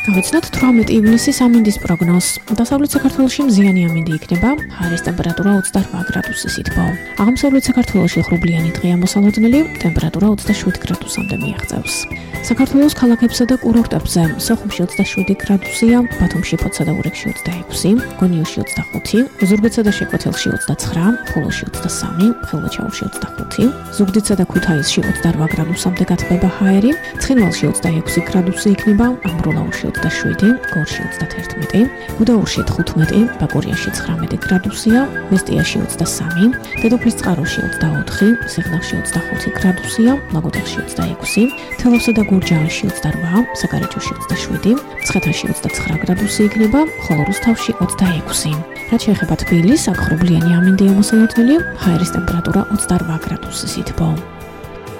გავიცნოთ 18 ივნისის ამინდის პროგნოზს. დასავლეთ საქართველოში მზიანი ამინდი იქნება, ჰაერის ტემპერატურა 28 გრადუსის ითბო. აღმოსავლეთ საქართველოში ღრუბლიანი დღეა მოსალოდნელი, ტემპერატურა 27 გრადუსამდე მიაღწევს. საქართველოს ქალაქებსა და კურორტებზე სოხუმში 27 გრადუსია, ბათუმში, ფოთსა და ურეკში 26, გონიოში 25, ზუგდიდსა და შეკვეთილში 29, ხულოში 23, ხილვაჩაურში 25, ზუგდიდსა და ქუთაისში 28 გრადუსამდე გათბება ჰაერი, ცხინვალში 26 გრადუსი იქნება, ამბროლაურში 27, გორში 31, გუდაურში 15, ბაკურიაში 19 გრადუსია, მესტიაში 23, დედოფლისწყაროში 24, სიღნაღში 25 გრადუსია, ლაგოდეხში 26, თელავსა და გურჯაანში 28, საკარაჯოში 27, მცხეთაში 29 გრადუსი იქნება, ხოლო რუსთავში 26. რაც შეეხება თბილისს, აქ ღრუბლიანი ამინდია მოსალოდნელი, ჰაერის ტემპერატურა 28 გრადუსის ითბო.